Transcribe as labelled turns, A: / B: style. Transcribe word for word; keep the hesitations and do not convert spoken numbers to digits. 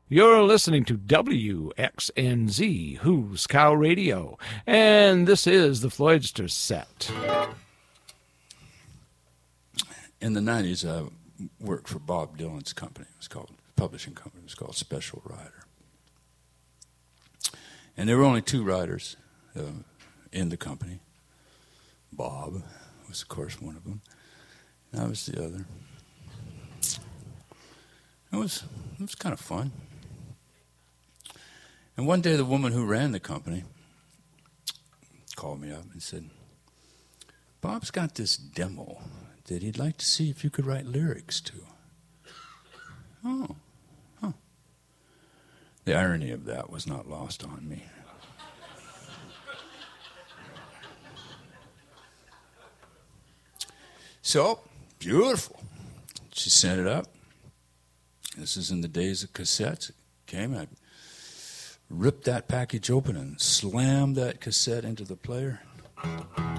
A: You're listening to W X N Z, Who's Cow Radio, and this is the Floydster Set.
B: In the nineties, I worked for Bob Dylan's company. It was called, publishing company. It was called Special Rider. And there were only two writers uh, in the company. Bob was, of course, one of them. And I was the other. It was, it was kind of fun. And one day the woman who ran the company called me up and said, Bob's got this demo that he'd like to see if you could write lyrics to. Oh, huh. The irony of that was not lost on me. So, beautiful. She sent it up. This is in the days of cassettes. It came, I ripped that package open and slammed that cassette into the player.